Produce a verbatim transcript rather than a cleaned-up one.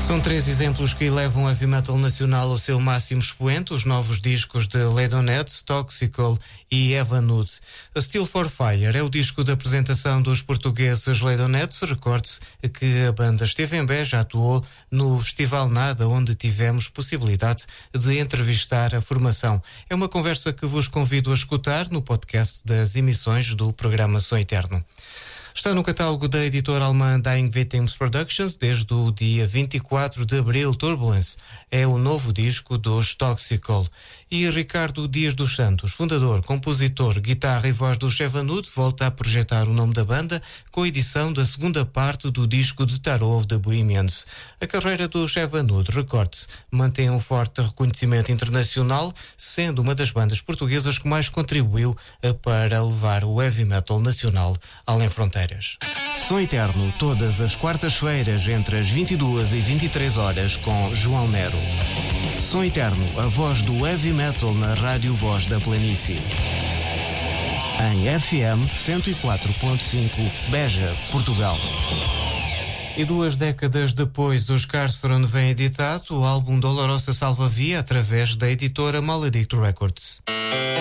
São três exemplos que elevam o heavy metal nacional ao seu máximo expoente, os novos discos de Ladonette, Toxical e Evanude. A Steel for Fire é o disco de apresentação dos portugueses Ladonette. Recorde-se que a banda esteve em Beja, atuou no Festival Nada, onde tivemos possibilidade de entrevistar a formação. É uma conversa que vos convido a escutar no podcast das emissões do programa Som Eterno. Está no catálogo da editora alemã Dying Victims Productions desde o dia vinte e quatro de abril. Turbulence é o novo disco dos Toxical. E Ricardo Dias dos Santos, fundador, compositor, guitarra e voz do Evanude, volta a projetar o nome da banda com a edição da segunda parte do disco de Tarot of the Bohemians. A carreira do Evanude, recorde-se, mantém um forte reconhecimento internacional, sendo uma das bandas portuguesas que mais contribuiu para levar o heavy metal nacional além fronteiras. Som Eterno, todas as quartas-feiras, entre as vinte e duas e vinte e três horas, com João Nero. Som Eterno, a voz do heavy metal na Rádio Voz da Planície. Em F M cento e quatro ponto cinco, Beja, Portugal. E duas décadas depois, os Carceron vem editado o álbum Dolorosa Salva Via através da editora Maledict Records.